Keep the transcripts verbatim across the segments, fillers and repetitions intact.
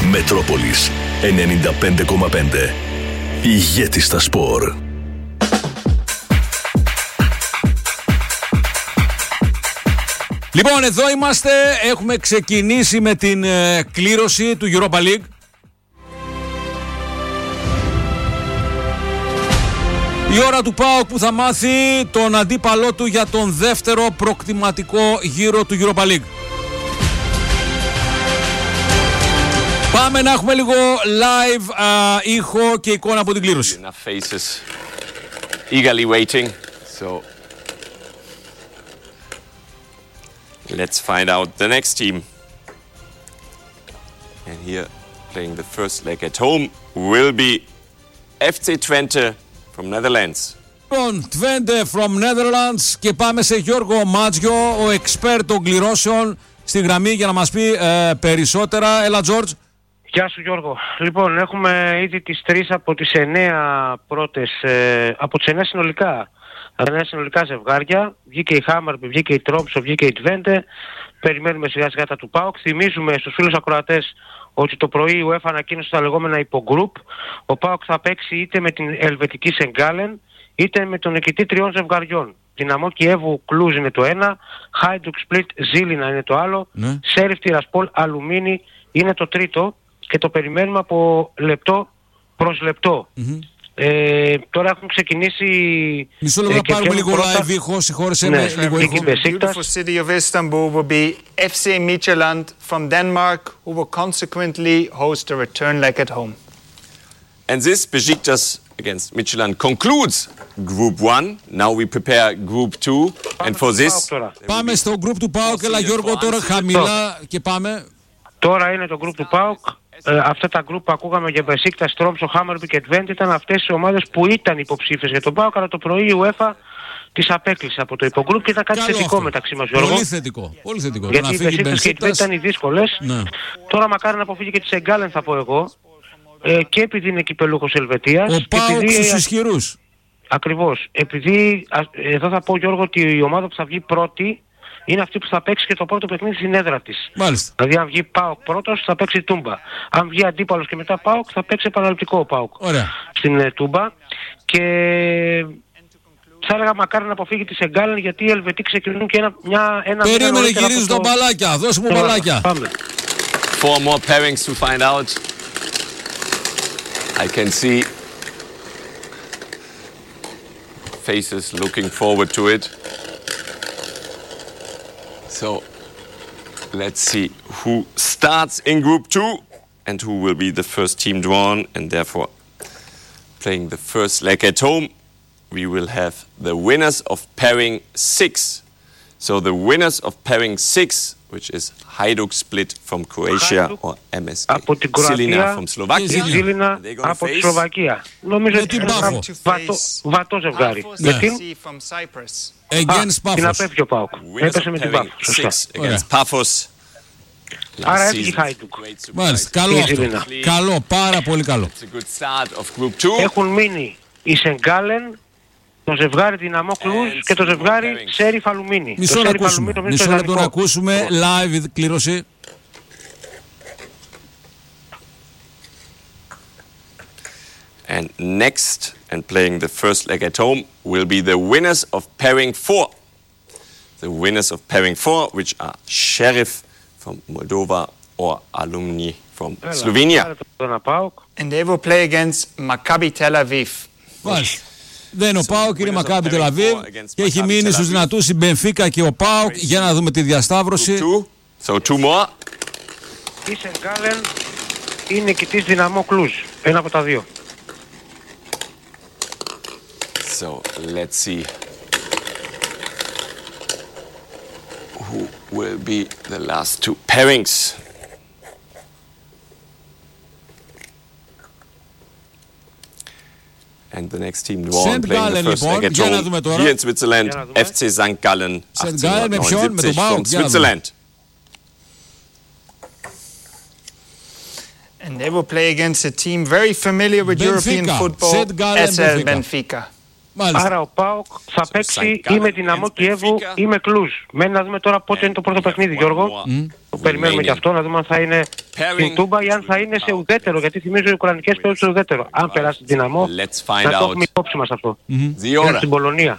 Μετρόπολης ενενήντα πέντε κόμμα πέντε. Ηγέτης στα σπορ. Λοιπόν, εδώ είμαστε. Έχουμε ξεκινήσει με την ε, κλήρωση του Europa League. Η ώρα του ΠΑΟΚ που θα μάθει τον αντίπαλό του για τον δεύτερο προκτηματικό γύρο του Europa League. Πάμε να έχουμε λίγο live α, ήχο και εικόνα από την κλήρωση. Eagerly waiting. So let's find out the next team. And here playing the first leg at home will be εφ σι Twente from Netherlands. Λοιπόν, Twente from Netherlands και πάμε σε Γιώργο Μάτζιο, ο expert των κληρώσεων στη γραμμή για να μας πει ε, περισσότερα. Έλα George. Γεια σου Γιώργο. Λοιπόν, έχουμε ήδη τις τρεις από τις εννέα πρώτες, ε, από τις εννέα συνολικά, εννέα συνολικά ζευγάρια. Βγήκε η Χάμαρμπι, βγήκε η Τρόμψο, βγήκε η Twente. Περιμένουμε σιγά σιγά τα του ΠΑΟΚ. Θυμίζουμε στους φίλους ακροατές ότι το πρωί η UEFA ανακοίνωσε τα λεγόμενα υπογκρουπ. Ο ΠΑΟΚ θα παίξει είτε με την Ελβετική Σενγκάλεν, είτε με τον νικητή τριών ζευγαριών. Δυναμό Κιέβου Κλούζ είναι το ένα, Χάιντουκ Σπλίτ Ζήλινα είναι το άλλο, ναι. Σέριφ Τιρασπόλ Αλουμίνι είναι το τρίτο και το περιμένουμε από λεπτό προς λεπτό. Mm-hmm. Ε, τώρα έχουν ξεκινήσει. Μισό λεπτό να πάρουμε λίγο live ήχο, συγχώρεσαι με λίγο ήχο. Beautiful city of Istanbul will be εφ σι Midtjylland from Denmark, who will consequently host a return leg at home. And this Besiktas against Midtjylland concludes Group one. Now we prepare Group two. And for this... Πάμε στο group του ΠΑΟΚ, έλα Γιώργο τώρα χαμηλά και πάμε. Τώρα είναι το group του ΠΑΟΚ. Ε, αυτά τα γκρουπ που ακούγαμε για Μπεσίκτας, Τρόμψο, Χάμαρμπι και Twente ήταν αυτές οι ομάδες που ήταν υποψήφιες για τον ΠΑΟΚ, αλλά το πρωί η UEFA τις απέκλεισε από το υπογκρουπ και ήταν κάτι Καλό θετικό αυτό. Μεταξύ μας, Γιώργο. Πολύ θετικό. Πολύ θετικό. Γιατί οι Μπεσίκτας και οι Twente ήταν οι δύσκολες. Ναι. Τώρα μακάρι να αποφύγει και τη Σενγκάλεν θα πω εγώ. Ε, και επειδή είναι κυπελούχος Ελβετίας. Ο ΠΑΟΚ στους ισχυρούς. Ακριβώς. Επειδή, α, εδώ θα πω Γιώργο ότι η ομάδα που θα βγει πρώτη είναι αυτή που θα παίξει και το πρώτο παιχνίδι στην έδρα της. Μάλιστα. Δηλαδή αν βγει ΠΑΟΚ πρώτος θα παίξει Τούμπα. Αν βγει αντίπαλος και μετά ΠΑΟΚ θα παίξει επαναληπτικό ΠΑΟΚ. Ωραία. Στην ε, Τούμπα. Και θα έλεγα μακάρι να αποφύγει τη Σενγκάλεν γιατί οι Ελβετοί ξεκινούν και ένα, μια, ένα περίμενε γυρίζουν τα μπαλάκια. Δώσε μου μπαλάκια. Πάμε. Four more pairings to find out. I can see faces looking forward to it. So let's see who starts in Group two and who will be the first team drawn, and therefore playing the first leg at home. We will have the winners of pairing six. So the winners of pairing six, which is Hajduk Split from Croatia or εμ ες κέι Žilina from Slovakia. Žilina από τη Σλοβακία. Νομίζω ότι είναι βατό ζευγάρι. Με την Against Paphos. απέφυγε ο ΠΑΟΚ. Έπεσε με την Πάφος. Against Paphos. Άρα έφυγε η Χάιντουκ. Μάλιστα. Καλό αυτό. Καλό. Πάρα πολύ καλό. Έχουν μείνει η Σενγκάλεν, το ζευγάρι Δυναμό Κλούζ και το ζευγάρι Σέριφ Αλουμίνι. Μισό να ακούσουμε. Μισό να τον ακούσουμε. Live κλήρωση. And next, and playing the first leg at home, will be the winners of pairing four. The winners of pairing four, which are Sheriff from Moldova or Alumni from Slovenia. And they will play against Maccabi Tel Aviv. Μάλιστα. Δεν είναι ο ΠΑΟΚ, είναι Μακάμπι Τελ Αβίβ και έχει μείνει στους δυνατούς η Μπενφίκα και ο ΠΑΟΚ. Για να δούμε τη διασταύρωση. So two more. Η Σενγκάλεν είναι νικητής Δυναμό Κλούζ. Ένα από τα δύο. So let's see who will be the last two pairings. And the next team drawn playing the first leg at home here in Switzerland, εφ σι Sankt Gallen achtzehnhundertneunundsiebzig from Switzerland. And they will play against a team very familiar with Benfica. European football, ες ελ Benfica. Μάλιστα. Άρα ο ΠΑΟΚ θα παίξει ή με Δυναμό Κιέβου ή με Κλουζ. Μένει να δούμε τώρα πότε είναι το πρώτο παιχνίδι, Γιώργο. Mm. Το περιμένουμε και αυτό, να δούμε αν θα είναι στην Τούμπα ή αν θα είναι σε ουδέτερο. Γιατί θυμίζω οι Ουκρανικές παίζουν σε ουδέτερο. Αν περάσει την Δυναμό, θα το έχουμε υπόψη μας αυτό. Mm-hmm. Είναι στην Πολωνία.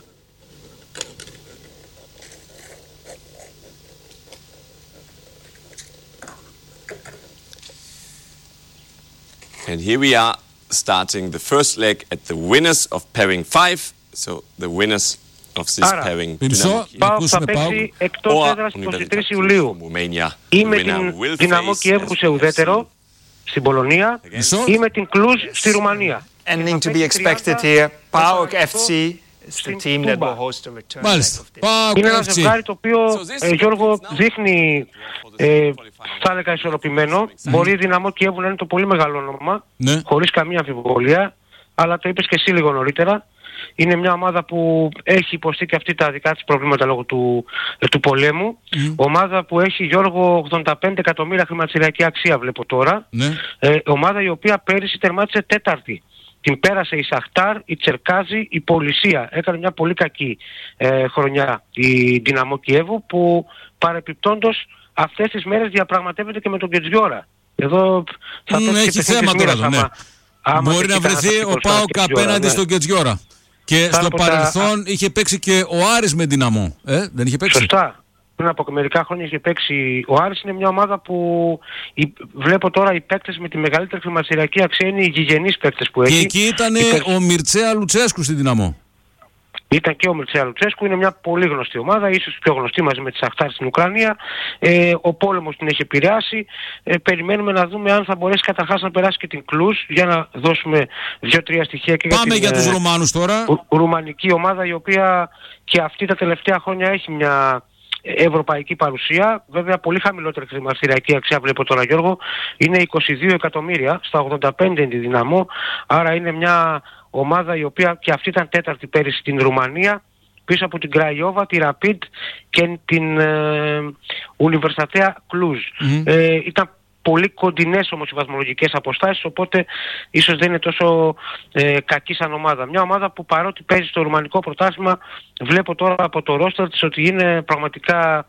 And here we are starting the first leg at the winners of pairing five. So the winners of this Άρα, pairing. ΠΑΟΚ θα παίξει εκτός έδρας εικοστή τρίτη Ιουλίου. Ή με την Δυναμό Κιέβου σε ουδέτερο στην Πολωνία ή με την Κλουζ στη Ρουμανία. Ending to be expected here. PAOK εφ σι is the team that will host the return. Μάλιστα. Είναι ένα ζευγάρι το οποίο, ε, Γιώργο, δείχνει, ε, θα έλεγα, ισορροπημένο. Mm. Μπορεί η Δυναμό Κιέβου να είναι το πολύ μεγάλο όνομα, ναι, χωρίς καμία αμφιβολία, αλλά το είπες και εσύ λίγο νωρίτερα. Είναι μια ομάδα που έχει υποστεί και αυτή τα δικά της προβλήματα λόγω του, ε, του πολέμου. Mm. Ομάδα που έχει, Γιώργο, ογδόντα πέντε εκατομμύρια χρηματιστηριακή αξία, βλέπω τώρα. Mm. Ε, ομάδα η οποία πέρυσι τερμάτισε τέταρτη. Την πέρασε η Σαχτάρ, η Τσερκάζη, η Πολυσία. Έκανε μια πολύ κακή ε, χρονιά η Δυναμό Κιέβου, που παρεπιπτόντως αυτές τις μέρες διαπραγματεύεται και με τον Κετζιόρα. Εδώ θα mm, έχει θέμα τώρα εδώ, ναι. Άμα μπορεί να βρεθεί ο ΠΑΟΚ απέναντι ναι. στον Κετζιόρα. Και θα στο παρελθόν τα... είχε παίξει και ο Άρης με Δυναμό. Ε, δεν είχε παίξει. Σωστά. Πριν από μερικά χρόνια είχε παίξει ο Άρης. Είναι μια ομάδα που η, βλέπω τώρα οι παίκτες με τη μεγαλύτερη χρηματιστηριακή αξία είναι οι γηγενείς παίκτες που έχει. Και εκεί ήταν παίκτες... ο Μιρτσέα Λουτσέσκου στη Δυναμό. Ήταν και ο Μιρτσέα Λουτσέσκου, είναι μια πολύ γνωστή ομάδα, ίσως πιο γνωστή μαζί με τη Σαχτάρ στην Ουκρανία. Ε, ο πόλεμος την έχει επηρεάσει. Ε, περιμένουμε να δούμε αν θα μπορέσει καταρχάς να περάσει και την Κλουζ, για να δώσουμε δύο-τρία στοιχεία και Πάμε για, την, για τους Ρουμάνους τώρα. Ρου, ρουμανική ομάδα, η οποία και αυτή τα τελευταία χρόνια έχει μια ευρωπαϊκή παρουσία. Βέβαια πολύ χαμηλότερη χρηματιστηριακή αξία, βλέπω τώρα, Γιώργο. Είναι είκοσι δύο εκατομμύρια, στα ογδόντα πέντε είναι τη Δυναμό. Άρα είναι μια ομάδα η οποία και αυτή ήταν τέταρτη πέρυσι στην Ρουμανία, πίσω από την Κραϊόβα, τη Ραπίντ και την ε, Ουνιβερσατέα Κλουζ. Mm-hmm. Ε, ήταν πολύ κοντινές όμως οι βαθμολογικές αποστάσεις, οπότε ίσως δεν είναι τόσο ε, κακή σαν ομάδα. Μια ομάδα που παρότι παίζει στο ρουμανικό πρωτάθλημα, βλέπω τώρα από το ρόστερ της ότι είναι πραγματικά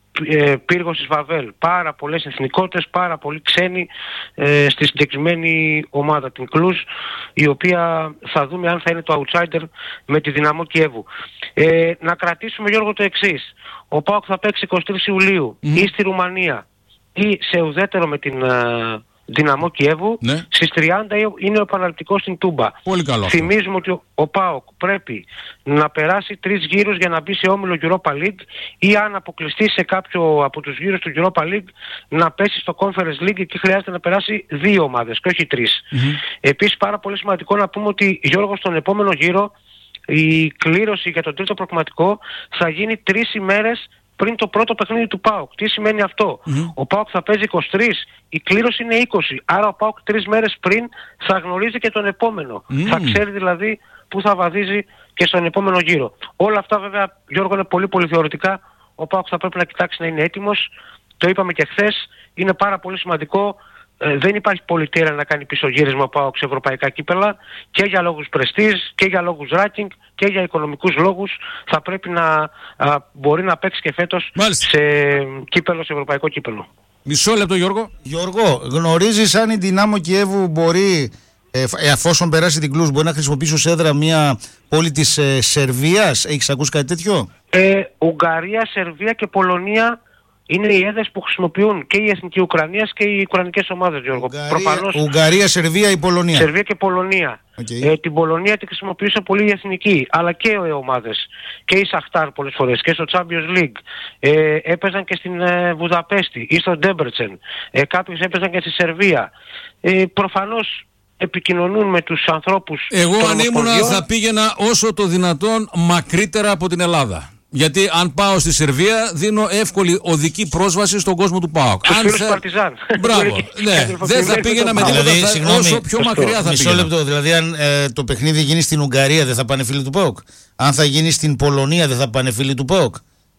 ε, πύργος της Βαβέλ. Πάρα πολλές εθνικότητες, πάρα πολλοί ξένοι ε, στη συγκεκριμένη ομάδα, την Κλουζ, η οποία θα δούμε αν θα είναι το outsider με τη Δυναμό Κιέβου. Ε, να κρατήσουμε, Γιώργο, το εξής. Ο ΠΑΟΚ θα παίξει εικοστή τρίτη Ιουλίου mm. ή στη Ρουμανία ή σε ουδέτερο με την uh, Δυναμό Κιέβου. Ναι. Στις τριάντα είναι ο επαναληπτικός στην Τούμπα. Πολύ καλό. Θυμίζουμε ότι ο, ο ΠΑΟΚ πρέπει να περάσει τρεις γύρους για να μπει σε όμιλο Europa League, ή αν αποκλειστεί σε κάποιο από τους γύρους του Europa League να πέσει στο Conference League. Εκεί χρειάζεται να περάσει δύο ομάδες και όχι τρεις. Mm-hmm. Επίσης πάρα πολύ σημαντικό να πούμε ότι, Γιώργο, στον επόμενο γύρο η κλήρωση για τον τρίτο προκριματικό θα γίνει τρεις ημέρες πριν το πρώτο παιχνίδι του ΠΑΟΚ. Τι σημαίνει αυτό? Mm-hmm. Ο ΠΑΟΚ θα παίζει είκοσι τρεις, η κλήρωση είναι είκοσι. Άρα ο ΠΑΟΚ τρεις μέρες πριν θα γνωρίζει και τον επόμενο. Mm. Θα ξέρει δηλαδή που θα βαδίζει και στον επόμενο γύρο. Όλα αυτά βέβαια, Γιώργο, είναι πολύ πολύ θεωρητικά. Ο ΠΑΟΚ θα πρέπει να κοιτάξει να είναι έτοιμος. Το είπαμε και χθες. Είναι πάρα πολύ σημαντικό. Ε, δεν υπάρχει πολυτέλεια να κάνει πισωγύρισμα ο ΠΑΟΚ σε ευρωπαϊκά κύπελα, και για λόγους πρεστίζ και για λόγους ranking και για οικονομικούς λόγους. Θα πρέπει να α, μπορεί να παίξει και φέτος σε κύπελο, σε ευρωπαϊκό κύπελο. Μισό λεπτό, Γιώργο. Γιώργο, γνωρίζεις αν η Δυνάμο Κιέβου μπορεί, ε, εφόσον περάσει την Κλουζ, μπορεί να χρησιμοποιήσει ως έδρα μια πόλη της ε, Σερβίας? Έχεις ακούσει κάτι τέτοιο? Ε, Ουγγαρία, Σερβία και Πολωνία είναι οι έδρες που χρησιμοποιούν και η Εθνική Ουκρανίας και οι ουκρανικές ομάδες, Γιώργο. Ουγγαρία, Προφανώς, Ουγγαρία, Σερβία ή Πολωνία. Σερβία και Πολωνία. Okay. Ε, την Πολωνία τη χρησιμοποιούσε πολύ η Εθνική, αλλά και οι ομάδες. Και η Σαχτάρ πολλές φορές και στο Champions League. Ε, έπαιζαν και στην ε, Βουδαπέστη ή στο Ντέμπρετσεν. Ε, κάποιοι έπαιζαν και στη Σερβία. Ε, προφανώς επικοινωνούν με τους ανθρώπους. Εγώ αν ήμουνα θα πήγαινα όσο το δυνατόν μακρύτερα από την Ελλάδα. Γιατί αν πάω στη Σερβία δίνω εύκολη οδική πρόσβαση στον κόσμο του ΠΑΟΚ. Τους φίλους θα... Παρτιζάν. Μπράβο. Ναι, δεν θα πήγαινα με τίποτα. Δηλαδή, θα... όσο πιο Σωστό. μακριά θα Μισό πήγαινα. λεπτό. Δηλαδή αν ε, το παιχνίδι γίνει στην Ουγγαρία δεν θα πάνε φίλοι του ΠΑΟΚ? Αν θα γίνει στην Πολωνία δεν θα πάνε φίλοι του ΠΑΟΚ?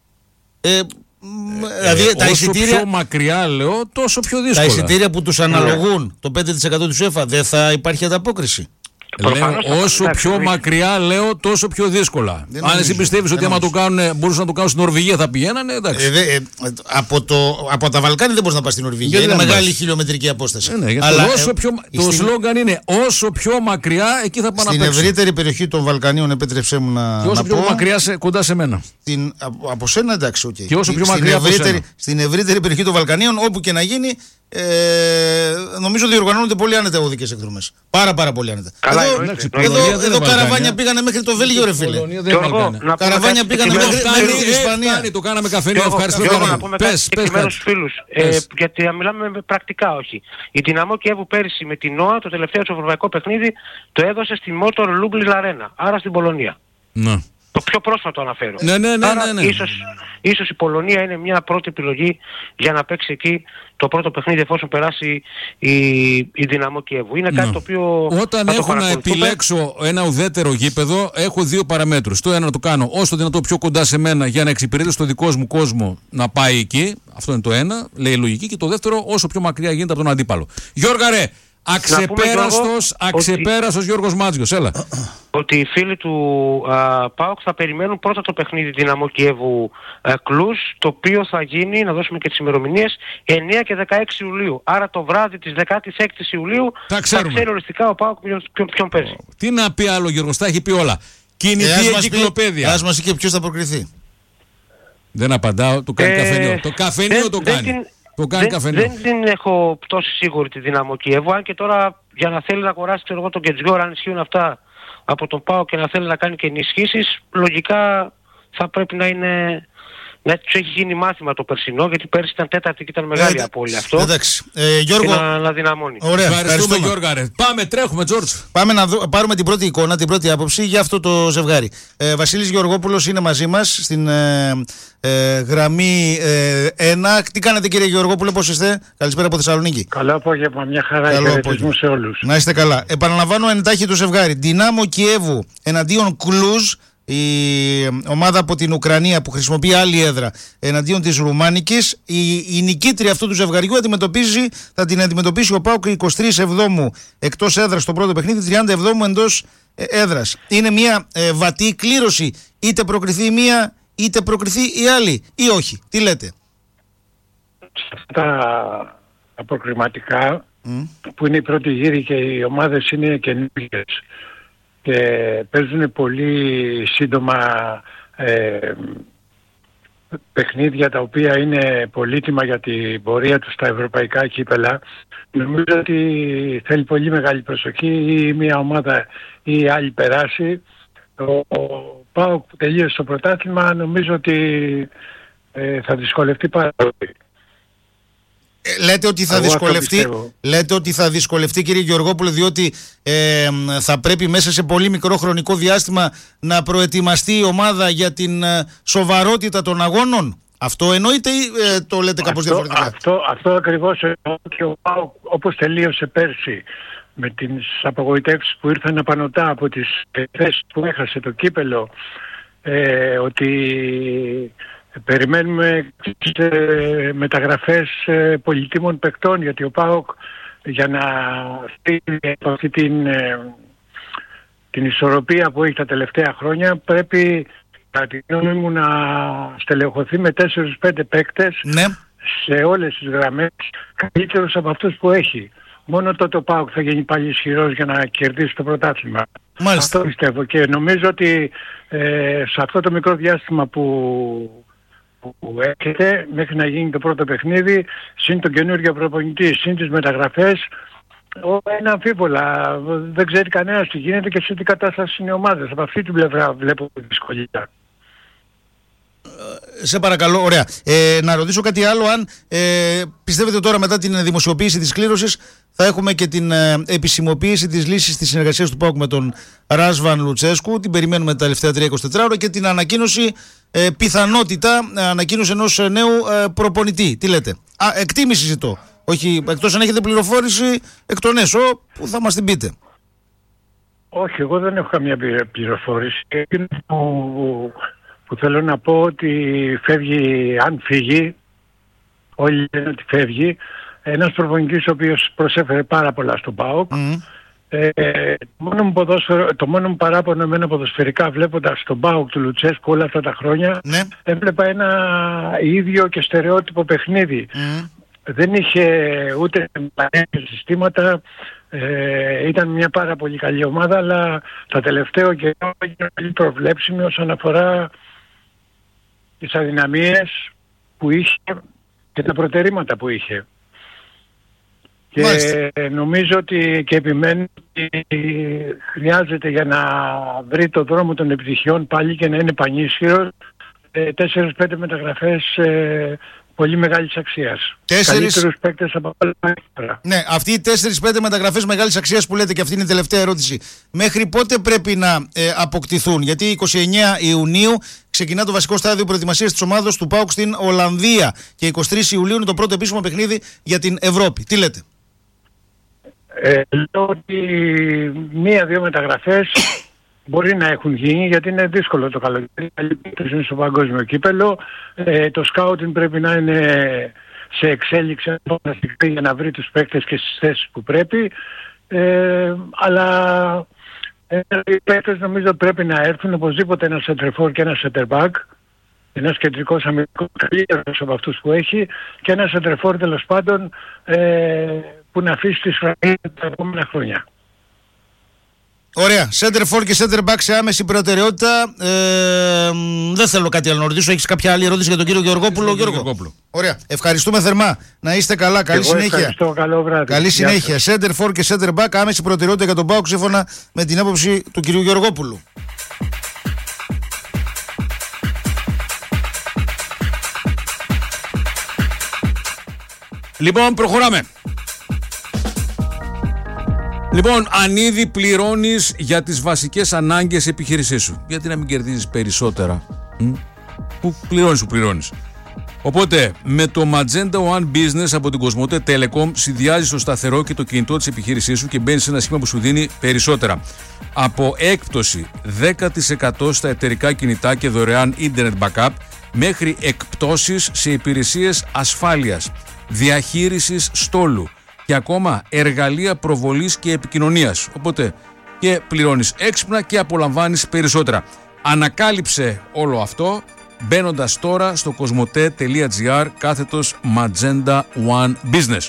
Ε, ε, δηλαδή, ε, τα όσο εισιτήρια... πιο μακριά λέω, τόσο πιο δύσκολα. Τα εισιτήρια που τους αναλογούν, το πέντε τοις εκατό του ΣΕΦΑ, δεν θα υπάρχει ανταπόκριση? Λέω, όσο εντάξει, πιο ναι. μακριά, λέω, τόσο πιο δύσκολα. Δεν Αν εσύ νομίζω, πιστεύεις δεν ότι άμα το νομίζω. κάνουν, μπορούσαν να το κάνουν στην Νορβηγία, θα πηγαίνανε, εντάξει. Ε, δε, ε, από, το, από τα Βαλκάνια δεν μπορεί να πα στην Νορβηγία. Γιατί Είναι δεν μεγάλη πας? χιλιομετρική απόσταση. Ε, ναι, γιατί Αλλά, όσο ε, πιο, το στην- σλόγγαν είναι όσο πιο μακριά, εκεί θα πάνε να Στην παίξουν. ευρύτερη περιοχή των Βαλκανίων, επέτρεψέ μου να, Και όσο να πιο πω. μακριά σε, κοντά σε μένα. Την, από, από σένα, εντάξει, οκ. Και όσο πιο Στην μακριά από ευρύτερη, σένα. στην ευρύτερη περιοχή των Βαλκανίων, όπου και να γίνει, ε, νομίζω διοργανώνονται πολύ άνετα οδικές εκδρομές. Πάρα πάρα πολύ άνετα. Καλά, εδώ εννοείται. εδώ, Πολωνία δεν εδώ, είναι καραβάνια Βαλκάνια. πήγανε μέχρι το Βέλγιο, ρε φίλε. Πολωνία δεν Γιώργο, Βαλκάνια. να πούμε Καραβάνια κάτι πήγανε συγκεκριμένο μέχρι- στους μέχρι φίλους. την Ισπανία. Φτάνει, το κάναμε καφενείο. Γιώργο, Ευχαριστώ Γιώργο, πάρα να πολύ. πούμε κάτι Πες, πες συγκεκριμένους κάτι. φίλους. Ε, Πες. γιατί να μιλάμε με πρακτικά, όχι. Η Δυναμό Κιέβου πέρυσι με την ΝΟΑ, το τελευταίο του ευρωπαϊκό παιχνίδι, το έδωσε στη Motor Lublin Arena, άρα στην Πολωνία. Ναι. Το πιο πρόσφατο αναφέρω. Ναι, ναι, ναι, Άρα, ναι, ναι. Ίσως, ίσως η Πολωνία είναι μια πρώτη επιλογή για να παίξει εκεί το πρώτο παιχνίδι εφόσον περάσει η, η Δυναμό Κιέβου. Είναι κάτι Ναι. το οποίο Όταν θα το έχω να παρακολουθούμε. επιλέξω ένα ουδέτερο γήπεδο, έχω δύο παραμέτρους. Το ένα να το κάνω όσο το δυνατό πιο κοντά σε μένα για να εξυπηρετήσω το δικό μου κόσμο να πάει εκεί. Αυτό είναι το ένα, λέει η λογική. Και το δεύτερο, όσο πιο μακριά γίνεται από τον αντίπαλο. Γιώργα, ρε, αξεπέραστος, Γιώργο, αξεπέραστος Γιώργος Μάτζιος, έλα. Ότι οι φίλοι του α, ΠΑΟΚ θα περιμένουν πρώτα το παιχνίδι Δυναμό Κιέβου α, Κλουζ, το οποίο θα γίνει, να δώσουμε και τις ημερομηνίες, εννέα και δεκαέξι Ιουλίου. Άρα το βράδυ της δεκάτης έκτης Ιουλίου Θα θα ξέρουμε. ξέρει οριστικά ο ΠΑΟΚ ποιον, ποιον, ποιον παίζει. Τι να πει άλλο Γιώργος, τα έχει πει όλα. Ε, Κινητή ας μας πει- εγκυκλοπαίδεια. ας μας πει και ποιος θα προκριθεί. Δεν απαντάω, το κάνει Ε, καφενείο. Το καφενείο δεν- το δεν κάνει. την- Το κάνει δεν, καφενείο. δεν την έχω τόσο σίγουρη τη Δυναμό Κιέβου, αν και τώρα για να θέλει να αγοράσει ξέρω εγώ τον Κετζιόρα, αν ισχύουν αυτά από τον ΠΑΟ και να θέλει να κάνει και ενισχύσεις, λογικά θα πρέπει να είναι... Να τους έχει γίνει μάθημα το περσινό, γιατί πέρσι ήταν τέταρτη και ήταν μεγάλη Ε, απώλεια αυτό. Εντάξει. Ε, Και Γιώργο, να, να δυναμώνει. ωραία, Ευχαριστούμε ευχαριστούμε. Γιώργα, ρε. Πάμε, τρέχουμε Τζόρτζ. Πάμε να δω, πάρουμε την πρώτη εικόνα, την πρώτη άποψη για αυτό το ζευγάρι. Ε, Βασίλης Γεωργόπουλος είναι μαζί μας στην ε, ε, γραμμή ε, ένα. Τι κάνετε κύριε Γεωργόπουλο, πώς είστε? Καλησπέρα από Θεσσαλονίκη. Καλό απόγευμα, μια χαρά, Καλό χαιρετισμού απόγευμα. σε όλους. Να είστε καλά. Επαναλαμβάνω εντάχει το ζευγάρι. Δυνάμο Κιέβου εναντίον Κλουζ, η ομάδα από την Ουκρανία που χρησιμοποιεί άλλη έδρα εναντίον της Ρουμάνικης. Η, η νικήτρια αυτού του ζευγαριού αντιμετωπίζει, θα την αντιμετωπίσει ο ΠΑΟΚ εικοστή εβδόμου εκτός έδρας στο πρώτο παιχνίδι, τριάντα εβδόμου εντός ε, έδρας. Είναι μια ε, βατή κλήρωση, είτε προκριθεί η μία είτε προκριθεί η άλλη ή όχι. Τι λέτε? Τα, τα προκριματικά που είναι η πρώτη γύρη και οι ομάδες είναι καινούργιες και παίζουν πολύ σύντομα ε, παιχνίδια τα οποία είναι πολύτιμα για την πορεία τους στα ευρωπαϊκά κύπελα. Νομίζω ότι θέλει πολύ μεγάλη προσοχή ή μια ομάδα ή η άλλη περάσει. Ο, ο ΠΑΟΚ που τελείωσε το πρωτάθλημα νομίζω ότι ε, θα δυσκολευτεί πάρα πολύ. Ε, λέτε ότι θα Εγώ αυτό δυσκολευτεί, πιστεύω. λέτε ότι θα δυσκολευτεί κύριε Γεωργόπουλε, διότι ε, θα πρέπει μέσα σε πολύ μικρό χρονικό διάστημα να προετοιμαστεί η ομάδα για την ε, σοβαρότητα των αγώνων. Αυτό εννοείται ή ε, το λέτε κάπως αυτό, διαφορετικά? Αυτό, αυτό ακριβώς εννοώ και ο ΠΑΟΚ όπως τελείωσε πέρσι με τις απογοητεύσεις που ήρθαν απανωτά από τις θέσεις που έχασε το κύπελο, ε, ότι περιμένουμε τις ε, μεταγραφές ε, πολυτίμων παικτών, γιατί ο ΠΑΟΚ για να στείλει από αυτή την, ε, την ισορροπία που έχει τα τελευταία χρόνια πρέπει κατά τη γνώμη μου να στελεχωθεί με τέσσερις πέντε παίκτες Ναι. σε όλες τις γραμμές καλύτερους από αυτούς που έχει. Μόνο τότε ο ΠΑΟΚ θα γίνει πάλι ισχυρός για να κερδίσει το πρωτάθλημα. Μάλιστα. Αυτό πιστεύω και νομίζω ότι ε, σε αυτό το μικρό διάστημα που, που έρχεται μέχρι να γίνει το πρώτο παιχνίδι, συν τον καινούργιο προπονητή, συν τις μεταγραφές, είναι αμφίβολα. Δεν ξέρει κανένας τι γίνεται και σε τι κατάσταση είναι οι ομάδες. Από αυτή την πλευρά βλέπω τη δυσκολία. Σε παρακαλώ, ωραία. Ε, να ρωτήσω κάτι άλλο, αν ε, πιστεύετε τώρα μετά την δημοσιοποίηση της κλήρωσης θα έχουμε και την ε, επισημοποίηση της λύσης της συνεργασίας του ΠΑΟΚ με τον Ράσβαν Λουτσέσκου, την περιμένουμε τα τελευταία τρία εικοσιτέσσερις ώρα, και την ανακοίνωση, ε, πιθανότητα ε, ανακοίνωση ενός ε, νέου ε, προπονητή. Τι λέτε? Α, εκτίμηση ζητώ. Όχι, εκτός αν έχετε πληροφόρηση εκ των έσω που θα μας την πείτε. Όχι, εγώ δεν έχω καμία πληροφόρηση. Εκείνο που, που θέλω να πω ότι φεύγει, αν φύγει, όλοι λένε ότι φεύγει, ένας προπονητής ο οποίος προσέφερε πάρα πολλά στον ΠΑΟΚ Mm. Ε, το, μόνο μου ποδόσφαιρο, το μόνο μου παράπονο εμένα ποδοσφαιρικά, βλέποντας τον ΠΑΟΚ του Λουτσέσκου όλα αυτά τα χρόνια, ναι. έβλεπα ένα ίδιο και στερεότυπο παιχνίδι. Mm. Δεν είχε ούτε συστήματα, ε, ήταν μια πάρα πολύ καλή ομάδα, αλλά τα τελευταία καιρό είναι πολύ προβλέψιμη όσον αφορά τις αδυναμίες που είχε και τα προτερήματα που είχε. Και Μάλιστα. νομίζω ότι και επιμένω ότι χρειάζεται για να βρει το δρόμο των επιτυχιών πάλι και να είναι πανίσχυρος τέσσερις πέντε μεταγραφές ε, πολύ μεγάλης αξίας. Καλύτερους παίκτες από όλα. Ναι, αυτοί οι τέσσερις πέντε μεταγραφές μεγάλης αξίας που λέτε, και αυτή είναι η τελευταία ερώτηση, μέχρι πότε πρέπει να ε, αποκτηθούν? Γιατί είκοσι εννέα Ιουνίου ξεκινά το βασικό στάδιο προετοιμασίας της ομάδας του ΠΑΟΚ στην Ολλανδία και εικοστή τρίτη Ιουλίου είναι το πρώτο επίσημο παιχνίδι για την Ευρώπη. Τι λέτε? Ε, λέω ότι μία-δύο μεταγραφές μπορεί να έχουν γίνει, γιατί είναι δύσκολο το καλοκαίρι. Είναι στο παγκόσμιο κύπελο. Ε, το σκάουτινγκ πρέπει να είναι σε εξέλιξη για να βρει τους παίκτες και στις θέσεις που πρέπει. Ε, αλλά ε, οι παίκτες νομίζω πρέπει να έρθουν οπωσδήποτε ένα center for και ένα center back. Ένας κεντρικός αμυντικός καλύτερος από αυτούς που έχει και ένα center for τέλος πάντων ε, που να αφήσει τις φραγίδες τα επόμενα χρόνια. Ωραία. Center for και center back σε άμεση προτεραιότητα. Ε, δεν θέλω κάτι άλλο να ρωτήσω. Έχεις κάποια άλλη ερώτηση για τον κύριο Γεωργόπουλο? Γιώργο. Γεωργόπουλο. Ωραία. Ευχαριστούμε θερμά. Να είστε καλά. Καλή Εγώ συνέχεια. Ευχαριστώ. Καλό βράδυ. Καλή συνέχεια. Center for και center back άμεση προτεραιότητα για τον ΠΑΟΚ σύμφωνα με την άποψη του κυρίου Γεωργόπουλου. Λοιπόν, προχωράμε. Λοιπόν, αν ήδη πληρώνεις για τις βασικές ανάγκες επιχείρησής σου, γιατί να μην κερδίζεις περισσότερα? Μ? Που πληρώνεις, που πληρώνεις. Οπότε, με το Magenta One Business από την Κοσμοτέ Telecom συνδυάζεις το σταθερό και το κινητό της επιχείρησής σου και μπαίνεις σε ένα σχήμα που σου δίνει περισσότερα. Από έκπτωση δέκα τοις εκατό στα εταιρικά κινητά και δωρεάν Internet Backup, μέχρι εκπτώσεις σε υπηρεσίες ασφάλειας, διαχείρισης στόλου και ακόμα εργαλεία προβολής και επικοινωνίας. Οπότε και πληρώνεις έξυπνα και απολαμβάνεις περισσότερα. Ανακάλυψε όλο αυτό μπαίνοντας τώρα στο κοσμοτέ.gr κάθετος Magenta One Business.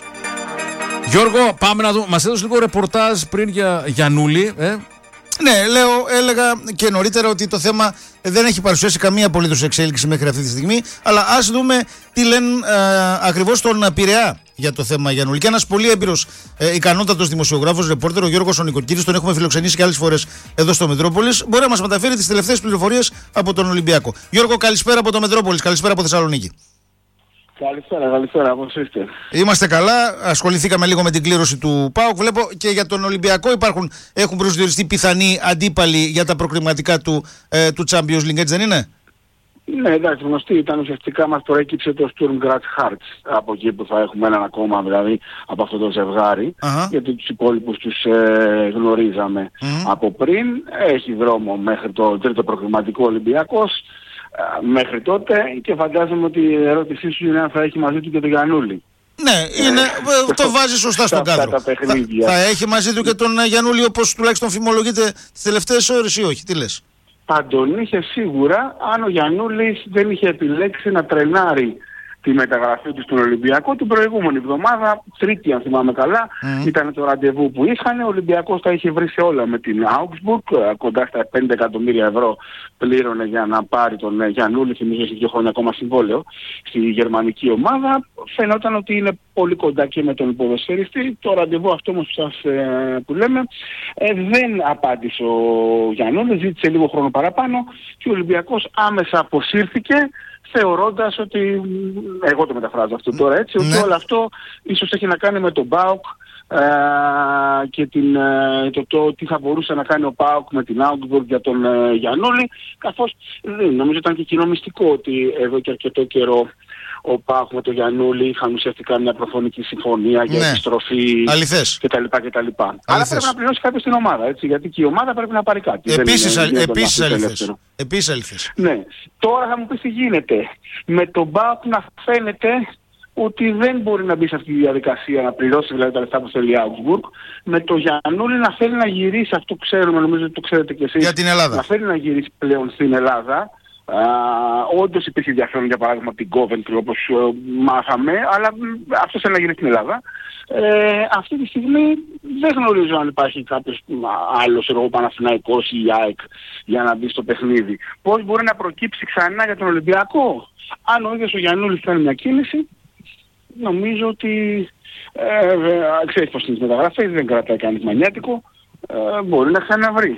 Γιώργο, πάμε να δούμε. Μας έδωσε λίγο ρεπορτάζ πριν για Γιαννούλη, ε? Ναι, λέω, έλεγα και νωρίτερα ότι το θέμα δεν έχει παρουσιάσει καμία απολύτως εξέλιξη μέχρι αυτή τη στιγμή. Αλλά ας δούμε τι λένε ε, ακριβώς στον Πειραιά για το θέμα Γιαννούλη. Και ένας πολύ έμπειρος, ε, ικανότατος δημοσιογράφος, ρεπόρτερ, ο Γιώργος ο Νοικοκύρης, τον έχουμε φιλοξενήσει και άλλες φορές εδώ στο Μετρόπολης. Μπορεί να μας μεταφέρει τις τελευταίες πληροφορίες από τον Ολυμπιακό. Γιώργο, καλησπέρα από το Μετρόπολης, καλησπέρα από Θεσσαλονίκη. Καλησπέρα, καλησπέρα, πώς είστε? Είμαστε καλά. Ασχοληθήκαμε λίγο με την κλήρωση του ΠΑΟΚ. Βλέπω και για τον Ολυμπιακό υπάρχουν, έχουν προσδιοριστεί πιθανοί αντίπαλοι για τα προκριματικά του, ε, του Champions League, έτσι δεν είναι? Ναι, εντάξει, γνωστή ήταν. Ουσιαστικά μας προέκυψε το Sturm Graz Hearts, από εκεί που θα έχουμε έναν ακόμα δηλαδή από αυτό το ζευγάρι. Uh-huh. Γιατί τους υπόλοιπους τους ε, γνωρίζαμε uh-huh. από πριν. Έχει δρόμο μέχρι το τρίτο προκριματικό Ολυμπιακός. Μέχρι τότε, και φαντάζομαι ότι η ερώτησή σου είναι αν θα έχει μαζί του και τον Γιαννούλη. Ναι, είναι, το βάζει σωστά στον κάδρο. Θα, θα έχει μαζί του και τον Γιαννούλη όπως τουλάχιστον φημολογείται τις τελευταίες ώρες ή όχι? Τι λες? Θα τον είχε σίγουρα αν ο Γιαννούλης δεν είχε επιλέξει να τρενάρει τη μεταγραφή του στον Ολυμπιακό την προηγούμενη εβδομάδα, Τρίτη αν θυμάμαι καλά, mm. ήταν το ραντεβού που είχαν. Ο Ολυμπιακός τα είχε βρει σε όλα με την Augsburg, κοντά στα πέντε εκατομμύρια ευρώ πλήρωνε για να πάρει τον Γιαννούλη, θυμίζω έχει δύο χρόνια ακόμα συμβόλαιο στη γερμανική ομάδα. Φαινόταν ότι είναι πολύ κοντά και με τον ποδοσφαιριστή. Το ραντεβού αυτό όμως σας, ε, που λέμε ε, δεν απάντησε ο Γιαννούλης, ζήτησε λίγο χρόνο παραπάνω και ο Ολυμπιακός άμεσα αποσύρθηκε, θεωρώντας ότι, εγώ το μεταφράζω αυτό τώρα έτσι, ότι ναι. όλο αυτό ίσως έχει να κάνει με τον ΠΑΟΚ ε, και την, ε, το, το τι θα μπορούσε να κάνει ο ΠΑΟΚ με την Augsburg για τον ε, Γιαννούλη, καθώς δεν νομίζω ήταν και κοινό μυστικό ότι εδώ και αρκετό καιρό ο ΠΑΟΚ με τον Γιαννούλη είχαν ουσιαστικά μια προφωνική συμφωνία για ναι. επιστροφή κτλ. κτλ. Αλλά πρέπει να πληρώσει κάποιος την ομάδα, έτσι, γιατί και η ομάδα πρέπει να πάρει κάτι. Επίσης, αλ, επίσης αληθές. Επίσης αληθές. Ναι. Τώρα θα μου πεις τι γίνεται. Με τον ΠΑΟΚ να φαίνεται ότι δεν μπορεί να μπει σε αυτή τη διαδικασία, να πληρώσει δηλαδή τα λεφτά που θέλει η Augsburg, με το Γιαννούλη να θέλει να γυρίσει, αυτό ξέρουμε, νομίζω ότι το ξέρετε κι εσείς, για την Ελλάδα. να θέλει να γυρίσει πλέον στην Ελλάδα. Uh, όντως υπήρχε ενδιαφέρον για παράδειγμα από την Coventry όπως uh, μάθαμε, αλλά uh, αυτός θέλει να γίνει στην Ελλάδα. Ε, αυτή τη στιγμή δεν γνωρίζω αν υπάρχει κάποιος άλλος, εγώ Παναθηναϊκός ή η ΑΕΚ, για να μπει στο παιχνίδι. Πώς μπορεί να προκύψει ξανά για τον Ολυμπιακό? Αν ο ίδιος ο Γιαννούλης κάνει μια κίνηση, νομίζω ότι ε, ε, ξέρεις πως είναι τις μεταγραφές, δεν κρατάει κανείς μανιάτικο, ε, μπορεί να ξαναβρει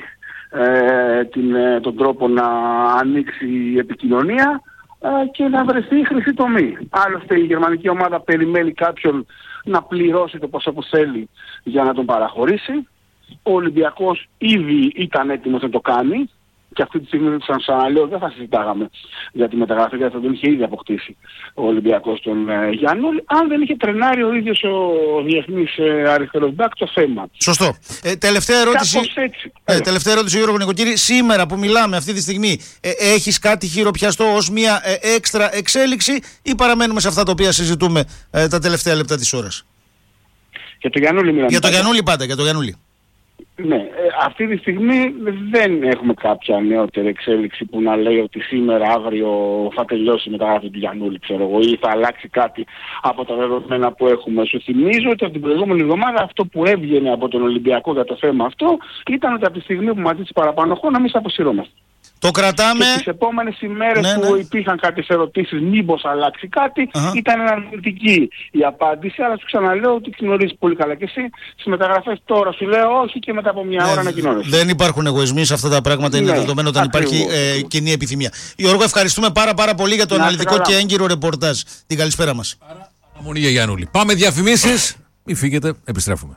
ε, την, ε, τον τρόπο να ανοίξει η επικοινωνία ε, και να βρεθεί η χρυσή τομή. Άλλωστε η γερμανική ομάδα περιμένει κάποιον να πληρώσει το ποσό που θέλει για να τον παραχωρήσει. Ο Ολυμπιακός ήδη ήταν έτοιμος να το κάνει και αυτή τη στιγμή, σαν ξαναλέω, δεν θα συζητάγαμε για τη μεταγραφή, γιατί θα τον είχε ήδη αποκτήσει ο Ολυμπιακός τον ε, Γιάννουλη, αν δεν είχε τρενάρει ο ίδιος ο διεθνής ε, αριστερός μπακ το θέμα. Σωστό. Ε, τελευταία ερώτηση, ε, τελευταία ερώτηση Γιώργο Νικοκύρη. Σήμερα που μιλάμε αυτή τη στιγμή, ε, έχεις κάτι χειροπιαστό ως μια ε, έξτρα εξέλιξη ή παραμένουμε σε αυτά τα οποία συζητούμε ε, τα τελευταία λεπτά της ώρας? Για το Γιαννούλη μιλάμε. Για το Γιαννούλη πάντα, για το Γιαννούλη. Ναι, ε, αυτή τη στιγμή δεν έχουμε κάποια νεότερη εξέλιξη που να λέει ότι σήμερα, αύριο θα τελειώσει η μεταγραφή του Γιαννούλη, ξέρω εγώ, ή θα αλλάξει κάτι από τα δεδομένα που έχουμε. Σου θυμίζω ότι από την προηγούμενη εβδομάδα αυτό που έβγαινε από τον Ολυμπιακό για το θέμα αυτό ήταν ότι από τη στιγμή που μας ζήτησε παραπάνω χρόνο, εμείς αποσυρώμαστε. Το κρατάμε. Και τις επόμενες ημέρες ναι, που ναι. υπήρχαν κάποιες ερωτήσεις μήπως αλλάξει κάτι, uh-huh. ήταν αρνητική η απάντηση, αλλά σου ξαναλέω ότι γνωρίζεις πολύ καλά και εσύ. Στις μεταγραφές τώρα σου λέω όχι και μετά από μια ναι, ώρα ανακοινώνεσαι. Δεν υπάρχουν εγωισμοί σε αυτά τα πράγματα, είναι ναι, δεδομένο όταν ακριβώς, υπάρχει ε, κοινή επιθυμία. Γιώργο, ευχαριστούμε πάρα πάρα πολύ για το να, αναλυτικό καλά. και έγκυρο ρεπορτάζ. Την καλησπέρα μας. Αναμονή για Γιαννούλη. Πάμε διαφημίσεις. Μην φύγετε, επιστρέφουμε.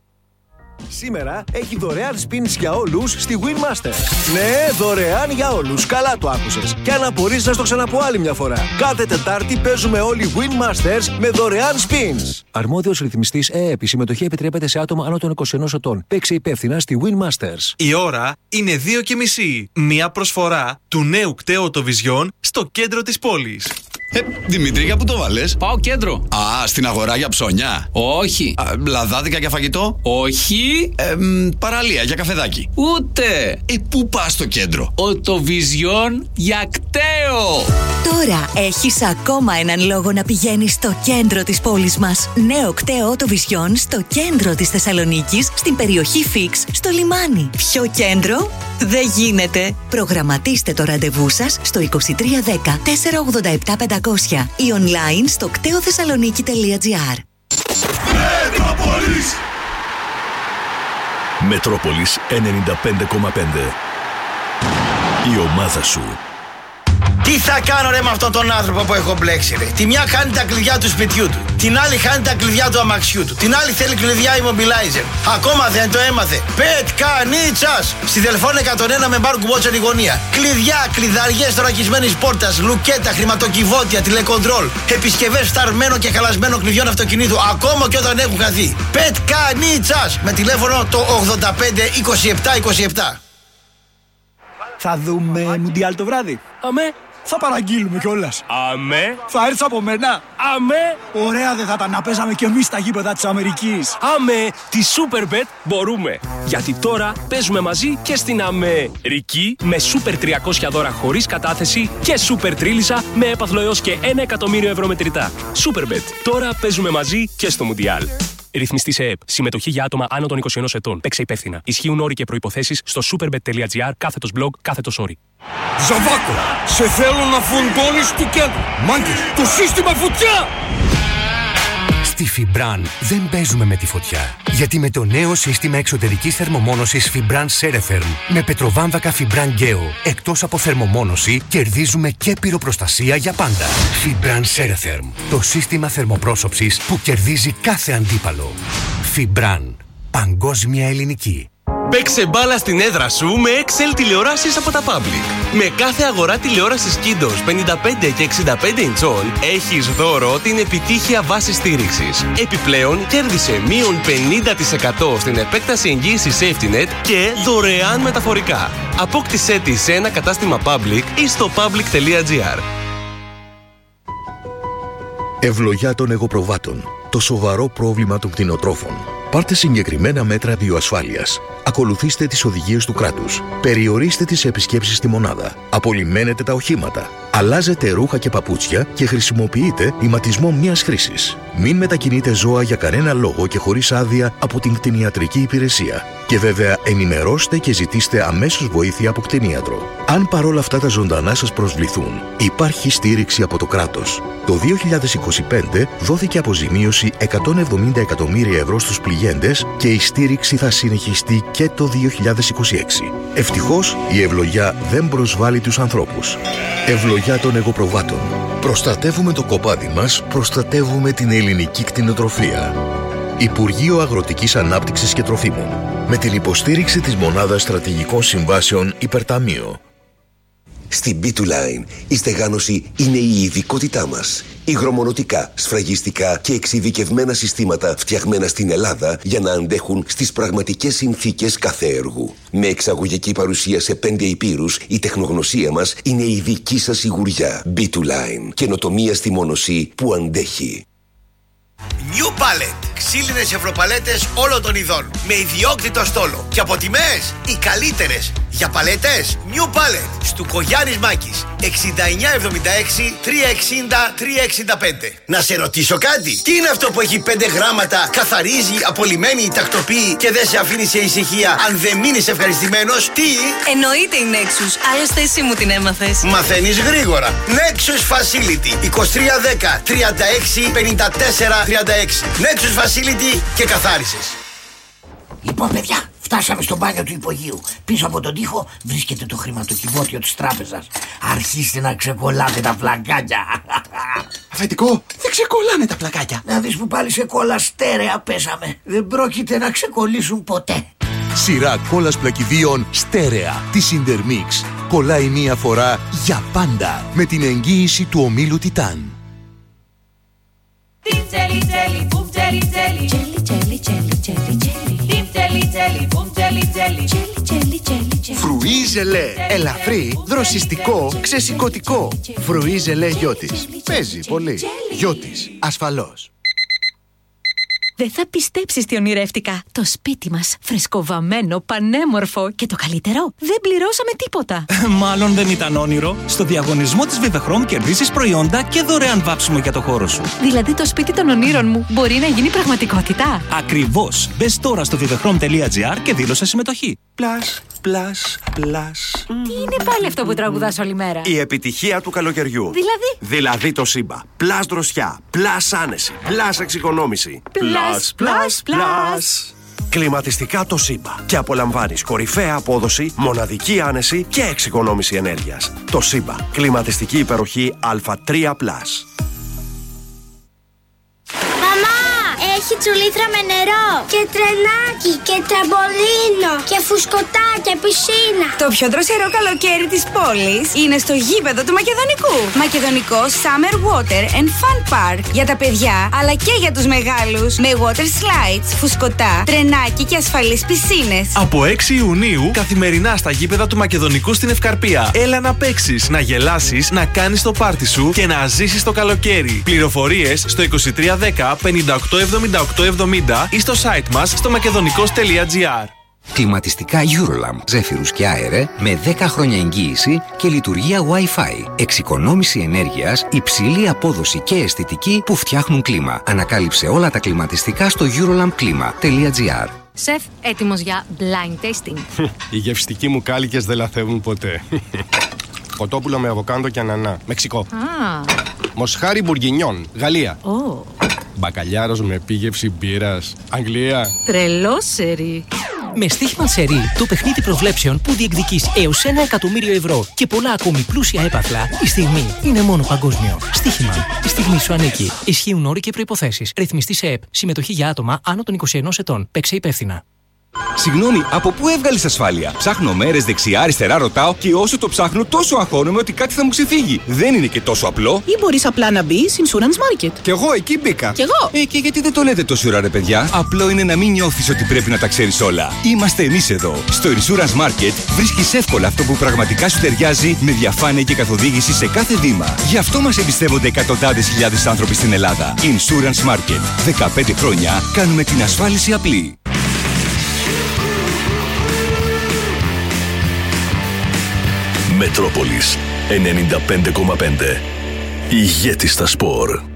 Σήμερα έχει δωρεάν spins για όλους στη Winmaster. Ναι, δωρεάν για όλους. Καλά το άκουσες. Και αν απορείς να στο ξαναπώ άλλη μια φορά. Κάθε Τετάρτη παίζουμε όλοι Winmasters με δωρεάν spins. Αρμόδιος ρυθμιστής ΕΕΠ. Η συμμετοχή επιτρέπεται σε άτομα άνω των είκοσι ενός ετών. Παίξε υπεύθυνα στη Winmasters. Η ώρα είναι δύο και μισή. Μια προσφορά του νέου κταίου Vision στο κέντρο της πόλης. Ε, Δημήτρη, για πού το βάλες? Πάω κέντρο. Α, στην αγορά για ψώνια. Όχι. Α, λαδάδικα για φαγητό. Όχι. Ε, μ, παραλία για καφεδάκι. Ούτε. Ε, πού πας στο κέντρο? Οτοβιζιόν για κταίο. Τώρα έχεις ακόμα έναν λόγο να πηγαίνεις στο κέντρο της πόλης μας. Νέο κταίο Οτοβιζιόν στο κέντρο της Θεσσαλονίκης, στην περιοχή Φίξ, στο λιμάνι. Ποιο κέντρο? Δεν γίνεται. Προγραμματίστε το ραντεβού σας στο είκοσι τρία δέκα τετρακόσια ογδόντα επτά πεντακόσια ή online στο κταίο θεσσαλονίκη τελεία τζι άρ. Μετρόπολης Μετρόπολης ενενήντα πέντε κόμμα πέντε. Η ομάδα σου. Τι θα κάνω ρε με αυτόν τον άνθρωπο που έχω μπλέξει ρε? Τη μια χάνει τα κλειδιά του σπιτιού του, την άλλη χάνει τα κλειδιά του αμαξιού του, την άλλη θέλει κλειδιά immobilizer. Ακόμα δεν το έμαθε. Πετκανίτσας! Στη Δελφών εκατόν ένα με μπάρ κουμπότσεν η γωνία. Κλειδιά, κλειδαριές θωρακισμένης πόρτας, λουκέτα, χρηματοκιβώτια, τηλεκοντρόλ, επισκευές φταρμένο και χαλασμένο κλειδιών αυτοκινήτου, ακόμα και όταν έχουν χαθεί. Πετκανίτσας! Με τηλέφωνο το ογδόντα πέντε είκοσι επτά είκοσι επτά. Θα δούμε Μουντιάλ το βράδυ. Αμέ. Θα παραγγείλουμε κιόλας. Αμέ. Θα έρθεις από μένα. Αμέ. Ωραία δεν θα τα να παίζαμε κι εμείς στα γήπεδα της Αμερικής. Αμέ. Τη Superbet μπορούμε. Γιατί τώρα παίζουμε μαζί και στην Αμερική με Super τριακόσια δώρα χωρίς κατάθεση και Super Τρίλισσα με έπαθλο έως και ένα εκατομμύριο ευρώ μετρητά. Superbet. Τώρα παίζουμε μαζί και στο Μουντιάλ. Ρυθμιστής ΕΕΠ. Συμμετοχή για άτομα άνω των είκοσι ενός ετών. Παίξε υπεύθυνα. Ισχύουν όροι και προϋποθέσεις στο superbet τελεία τζι άρ κάθετος blog κάθετος όροι. Ζαβάκο, σε θέλω να φουντώνεις του κέντρου. Μάγκες, το σύστημα φωτιά! Στη Fibran δεν παίζουμε με τη φωτιά. Γιατί με το νέο σύστημα εξωτερικής θερμομόνωσης Fibran Ceretherm με πετροβάμβακα Fibran Geo, εκτός από θερμομόνωση, κερδίζουμε και πυροπροστασία για πάντα. Fibran Ceretherm, το σύστημα θερμοπρόσωψης που κερδίζει κάθε αντίπαλο. Fibran, παγκόσμια ελληνική. Παίξε μπάλα στην έδρα σου με εξ ελ τηλεοράσεις από τα Public. Με κάθε αγορά τηλεόρασης Kindos πενήντα πέντε και εξήντα πέντε ιντσών έχεις δώρο την επιτύχεια βάση στήριξης. Επιπλέον κέρδισε μείον πενήντα τοις εκατό στην επέκταση εγγύησης SafetyNet και δωρεάν μεταφορικά. Απόκτησέ τη σε ένα κατάστημα Public ή στο public τελεία τζι άρ. Ευλογιά των εγωπροβάτων. Το σοβαρό πρόβλημα των κτηνοτρόφων. Πάρτε συγκεκριμένα μέτρα βιοασφάλειας. Ακολουθήστε τις οδηγίες του κράτους. Περιορίστε τις επισκέψεις στη μονάδα. Απολυμμένετε τα οχήματα. Αλλάζετε ρούχα και παπούτσια και χρησιμοποιείτε ηματισμό μιας χρήσης. Μην μετακινείτε ζώα για κανένα λόγο και χωρίς άδεια από την κτηνιατρική υπηρεσία. Και βέβαια ενημερώστε και ζητήστε αμέσως βοήθεια από κτηνίατρο. Αν παρόλα αυτά τα ζωντανά σας προσβληθούν, υπάρχει στήριξη από το κράτος. Το δύο χιλιάδες είκοσι πέντε δόθηκε αποζημίωση εκατόν εβδομήντα εκατομμύρια ευρώ στους πληγέντες και η στήριξη θα συνεχιστεί και το δύο χιλιάδες είκοσι έξι. Ευτυχώς η ευλογιά δεν προσβάλλει τους ανθρώπους. Ευλογιά των εγωπροβάτων. Προστατεύουμε το κοπάδι μας, προστατεύουμε την ελληνική κτηνοτροφία. Υπουργείο Αγροτικής Ανάπτυξης και Τροφίμων. Με την υποστήριξη της Μονάδας Στρατηγικών Συμβάσεων Υπερταμείο. Στην μπι τού Line η στεγάνωση είναι η ειδικότητά μας. Υγρομονωτικά, σφραγιστικά και εξειδικευμένα συστήματα φτιαγμένα στην Ελλάδα για να αντέχουν στις πραγματικές συνθήκες κάθε έργου. Με εξαγωγική παρουσία σε πέντε υπήρους, η τεχνογνωσία μας είναι η δική σας σιγουριά. μπι τού Line. Καινοτομία στη μονοσή που αντέχει. New Pallet. Ξύλινες ευρωπαλέτες όλων των ειδών. Με ιδιόκτητο στόλο. Και από τιμές οι καλύτερες. Για παλέτες New Pallet. Στου Κογιάννης Μάκης. εξήντα εννιά εβδομήντα έξι τριακόσια εξήντα τριακόσια εξήντα πέντε. Να σε ρωτήσω κάτι. Τι είναι αυτό που έχει πέντε γράμματα, καθαρίζει, απολυμμένει, τακτοποιεί και δεν σε αφήνει σε ησυχία αν δεν μείνεις ευχαριστημένος? Τι? Εννοείται η Nexus. Άλλωστε εσύ μου την έμαθες. Μαθαίνεις γρήγορα. Nexus Facility. είκοσι τρία δέκα τριάντα έξι πενήντα τέσσερα τριάντα έξι. Nexus Facility και καθάρισες. Λοιπόν, παιδιά, φτάσαμε στο μπάνιο του υπογείου. Πίσω από τον τοίχο βρίσκεται το χρηματοκιβώτιο της τράπεζας. Αρχίστε να ξεκολλάτε τα πλακάκια. Αφεντικό, δεν ξεκολλάνε τα πλακάκια. Να δεις που πάλι σε κόλλα στέρεα πέσαμε. Δεν πρόκειται να ξεκολλήσουν ποτέ. Σειρά κόλλας πλακιδίων στέρεα της Intermix. Κολλάει μία φορά για πάντα με την εγγύηση του ομίλου Τιτάν. Φρουί ζελέ. Ελαφρύ, δροσιστικό, ξεσηκωτικό. Φρουί ζελέ Γιώτης. Παίζει πολύ. Γιώτης, ασφαλώς. Δεν θα πιστέψεις τι ονειρεύτηκα. Το σπίτι μας, φρεσκοβαμμένο, πανέμορφο και το καλύτερο, δεν πληρώσαμε τίποτα. Μάλλον δεν ήταν όνειρο. Στο διαγωνισμό της Vivechrome κερδίσεις προϊόντα και δωρεάν βάψιμο για το χώρο σου. Δηλαδή το σπίτι των ονείρων μου μπορεί να γίνει πραγματικότητα. Ακριβώς. Μπες τώρα στο vivechrome τελεία gr και δήλωσε συμμετοχή. Πλάς, πλάς, πλάς. Τι είναι πάλι αυτό που τραγουδάς όλη μέρα? Η επιτυχία του καλοκαιριού. Δηλαδή? Δηλαδή το Σύμπα. Πλάς δροσιά, πλάς άνεση, πλάς εξοικονόμηση. Πλάς, πλάς, πλάς. Κλιματιστικά το Σύμπα. Και απολαμβάνεις κορυφαία απόδοση, μοναδική άνεση και εξοικονόμηση ενέργειας. Το Σύμπα. Κλιματιστική υπεροχή Α τρία πλας. Έχει τσουλήθρα με νερό και τρενάκι και τραμπολίνο και φουσκωτά και πισίνα. Το πιο δροσερό καλοκαίρι της πόλης είναι στο γήπεδο του Μακεδονικού. Μακεδονικό Summer Water and Fun Park. Για τα παιδιά αλλά και για τους μεγάλους. Με water slides, φουσκωτά, τρενάκι και ασφαλείς πισίνες. Από έξι Ιουνίου καθημερινά στα γήπεδα του Μακεδονικού στην Ευκαρπία. Έλα να παίξεις, να γελάσεις, να κάνεις το πάρτι σου και να ζήσεις το καλοκαίρι. Πληροφορίες στο είκοσι τρία δέκα πενήντα οκτώ εβδομήντα οκτώ εβδομήντα ή στο site μας στο μακεδονικός τελεία gr. Κλιματιστικά Eurolamp, ζέφυρους και αέρε με δέκα χρόνια εγγύηση και λειτουργία Wi-Fi. Εξοικονόμηση ενέργειας, υψηλή απόδοση και αισθητική που φτιάχνουν κλίμα. Ανακάλυψε όλα τα κλιματιστικά στο eurolamp κλίμα τελεία gr. Σεφ, έτοιμος για blind tasting. Οι γευστικοί μου κάλικες δεν λαθεύουν ποτέ. Κοτόπουλο με αβοκάντο και ανανά, Μεξικό. Ah. Μοσχάρι μπουργκινιόν, Γαλλία. Oh. Μπακαλιάρος με επίγευση μπύρας, Αγγλία. Τρελό σερί. Με στοίχημα σερί, το παιχνίδι προβλέψεων που διεκδικείς έως ένα εκατομμύριο ευρώ και πολλά ακόμη πλούσια έπαθλα, η στιγμή είναι μόνο παγκόσμιο. Στοίχημα. Η στιγμή σου ανήκει. Ισχύουν όροι και προϋποθέσεις. Ρυθμιστή σε ΕΠ. Συμμετοχή για άτομα άνω των είκοσι ενός ετών. Παίξε υπεύθυνα. Συγγνώμη, από πού έβγαλες ασφάλεια? Ψάχνω μέρες δεξιά-αριστερά, ρωτάω και όσο το ψάχνω τόσο αγχώνομαι ότι κάτι θα μου ξεφύγει. Δεν είναι και τόσο απλό. Ή μπορείς απλά να μπεις Insurance Market. Κι εγώ εκεί μπήκα. Κι εγώ. Ε, και γιατί δεν το λέτε τόση ώρα, ρε παιδιά? Απλό είναι να μην νιώθεις ότι πρέπει να τα ξέρεις όλα. Είμαστε εμείς εδώ. Στο Insurance Market βρίσκεις εύκολα αυτό που πραγματικά σου ταιριάζει με διαφάνεια και καθοδήγηση σε κάθε βήμα. Γι' αυτό μας εμπιστεύονται εκατοντάδες χιλιάδες άνθρωποι στην Ελλάδα. Insurance Market. δεκαπέντε χρόνια κάνουμε την ασφάλιση απλή. Μετρόπολης ενενήντα πέντε κόμμα πέντε. Ηγέτη στα σπορ.